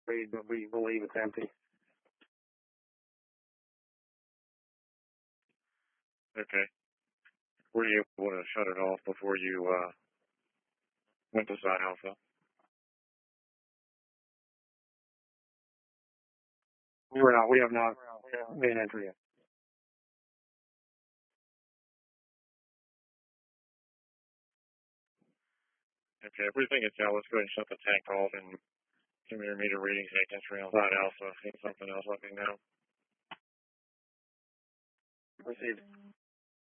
but we believe it's empty. Okay. Were you able to shut it off before you went to Site Alpha? We have not been entered yet. Okay, if we think it's out, let's go ahead and shut the tank off and give me your meter readings against Site Alpha. If you need something else, let me know. Received.